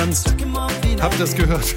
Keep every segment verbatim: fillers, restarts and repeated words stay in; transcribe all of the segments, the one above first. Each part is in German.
tanzt. Habt ihr das gehört?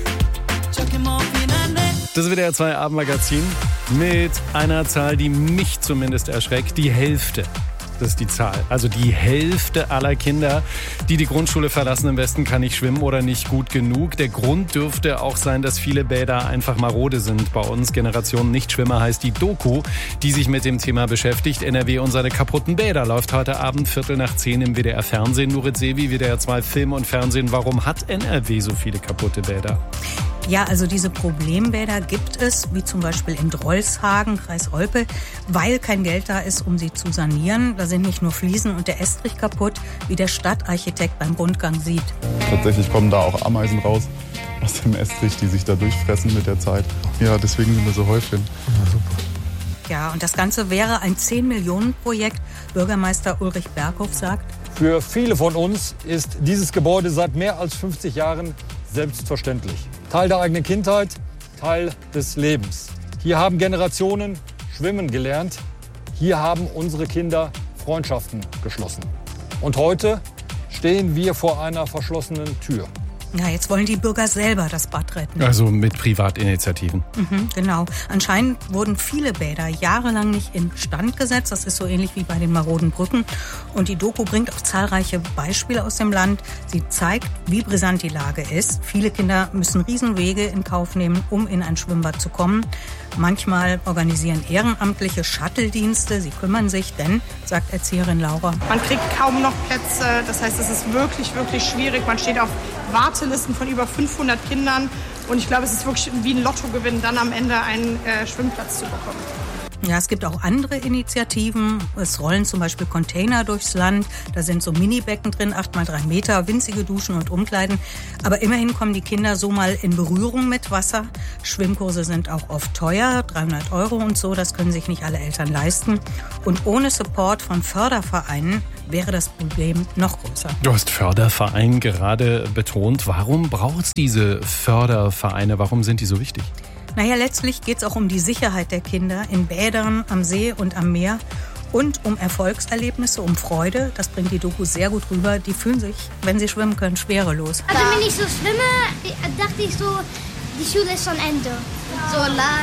Das W D R zwei Abendmagazin mit einer Zahl, die mich zumindest erschreckt. Die Hälfte. Das ist die Zahl. Also die Hälfte aller Kinder, die die Grundschule verlassen, im Westen kann nicht schwimmen oder nicht gut genug. Der Grund dürfte auch sein, dass viele Bäder einfach marode sind bei uns. Generation Nichtschwimmer heißt die Doku, die sich mit dem Thema beschäftigt. N R W und seine kaputten Bäder läuft heute Abend Viertel nach zehn im W D R Fernsehen. Nurit Sevi, W D R zwei Film und Fernsehen. Warum hat N R W so viele kaputte Bäder? Ja, also diese Problembäder gibt es, wie zum Beispiel in Drolshagen, Kreis Olpe, weil kein Geld da ist, um sie zu sanieren. Da sind nicht nur Fliesen und der Estrich kaputt, wie der Stadtarchitekt beim Rundgang sieht. Tatsächlich kommen da auch Ameisen raus aus dem Estrich, die sich da durchfressen mit der Zeit. Ja, deswegen sind wir so Häufchen. Ja, super. Ja, und das Ganze wäre ein zehn Millionen Projekt. Bürgermeister Ulrich Berghoff sagt: Für viele von uns ist dieses Gebäude seit mehr als fünfzig Jahren selbstverständlich. Teil der eigenen Kindheit, Teil des Lebens. Hier haben Generationen schwimmen gelernt. Hier haben unsere Kinder Freundschaften geschlossen. Und heute stehen wir vor einer verschlossenen Tür. Ja, jetzt wollen die Bürger selber das Bad retten. Also mit Privatinitiativen. Mhm, genau. Anscheinend wurden viele Bäder jahrelang nicht instand gesetzt. Das ist so ähnlich wie bei den maroden Brücken. Und die Doku bringt auch zahlreiche Beispiele aus dem Land. Sie zeigt, wie brisant die Lage ist. Viele Kinder müssen Riesenwege in Kauf nehmen, um in ein Schwimmbad zu kommen. Manchmal organisieren Ehrenamtliche Shuttle-Dienste. Sie kümmern sich, denn, sagt Erzieherin Laura, man kriegt kaum noch Plätze. Das heißt, es ist wirklich, wirklich schwierig. Man steht auf Wartelisten von über fünfhundert Kindern. Und ich glaube, es ist wirklich wie ein Lottogewinn, dann am Ende einen äh, Schwimmplatz zu bekommen. Ja, es gibt auch andere Initiativen. Es rollen zum Beispiel Container durchs Land. Da sind so Mini-Becken drin, acht mal drei Meter, winzige Duschen und Umkleiden. Aber immerhin kommen die Kinder so mal in Berührung mit Wasser. Schwimmkurse sind auch oft teuer, dreihundert Euro und so. Das können sich nicht alle Eltern leisten. Und ohne Support von Fördervereinen wäre das Problem noch größer. Du hast Förderverein gerade betont. Warum braucht es diese Fördervereine? Warum sind die so wichtig? Naja, letztlich geht es auch um die Sicherheit der Kinder in Bädern, am See und am Meer und um Erfolgserlebnisse, um Freude. Das bringt die Doku sehr gut rüber. Die fühlen sich, wenn sie schwimmen können, schwerelos. Also wenn ich so schwimme, dachte ich so, die Schule ist schon Ende. So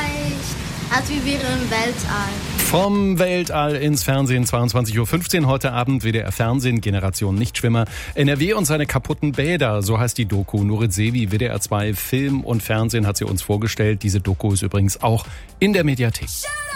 leicht, als wir wären im Weltall. Vom Weltall ins Fernsehen, zweiundzwanzig Uhr fünfzehn heute Abend, W D R Fernsehen, Generation Nichtschwimmer, N R W und seine kaputten Bäder, so heißt die Doku. Nurit Sevi, W D R zwei Film und Fernsehen hat sie uns vorgestellt. Diese Doku ist übrigens auch in der Mediathek.